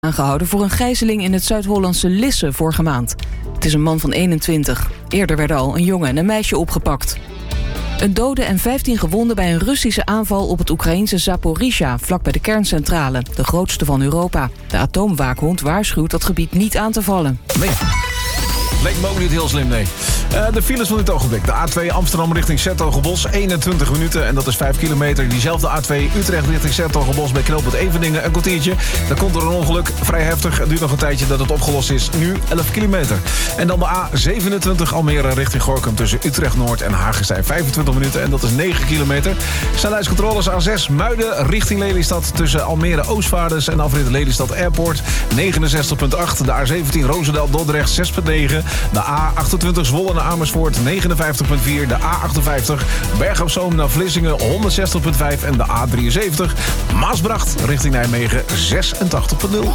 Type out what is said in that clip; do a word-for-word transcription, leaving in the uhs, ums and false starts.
Aangehouden voor een gijzeling in het Zuid-Hollandse Lisse vorige maand. Het is een man van eenentwintig. Eerder werden al een jongen en een meisje opgepakt. Een dode en vijftien gewonden bij een Russische aanval op het Oekraïense Zaporizhzhia, vlakbij de kerncentrale, de grootste van Europa. De atoomwaakhond waarschuwt dat gebied niet aan te vallen. Nee. Leek me ook niet heel slim, nee. Uh, de files van dit ogenblik. De A twee Amsterdam richting 's-Hertogenbosch, eenentwintig minuten. En dat is vijf kilometer. Diezelfde A twee Utrecht richting 's-Hertogenbosch bij knooppunt Eveningen, een kwartiertje. Daar komt er een ongeluk, vrij heftig. Het duurt nog een tijdje dat het opgelost is. Nu elf kilometer. En dan de A zevenentwintig Almere richting Gorinchem tussen Utrecht Noord en Hagestein. vijfentwintig minuten en dat is negen kilometer. Snelheidscontroles A zes Muiden richting Lelystad tussen Almere Oostvaarders en afrit Lelystad Airport. negenenzestig komma acht. De A zeventien Roosendaal Dordrecht zes komma negen. De A achtentwintig Zwolle naar Amersfoort negenenvijftig komma vier. De A achtenvijftig Berg op Zoom naar Vlissingen honderdzestig komma vijf. En de A drieënzeventig Maasbracht richting Nijmegen zesentachtig komma nul.